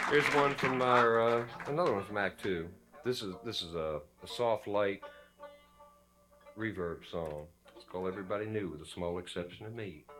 Here's one from our another one from Act Two. This is a soft, light reverb song. It's called "Everybody Knew," with a small exception of me.